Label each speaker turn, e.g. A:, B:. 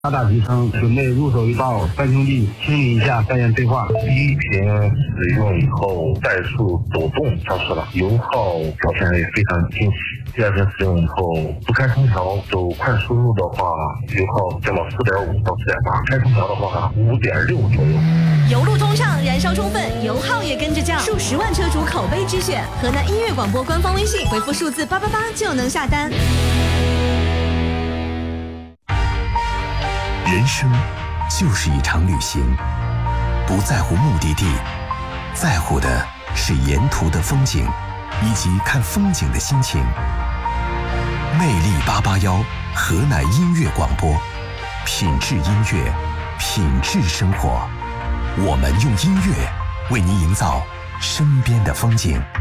A: 大大提升，准备入手一道，三兄弟清理一下，3言对话。
B: 第一瓶使用以后怠速抖动消失了，油耗表现也非常惊喜。第二瓶使用以后不开空调走快输入的话，油耗降到4.5到4.8，开空调的话5.6左右。
C: 油路通畅，燃烧充分，油耗也跟着降，数10万车主口碑之选。河南音乐广播官方微信回复数字888就能下单。
D: 人生就是一场旅行，不在乎目的地，在乎的是沿途的风景以及看风景的心情。魅力881，河南音乐广播，品质音乐，品质生活。我们用音乐为您营造身边的风景。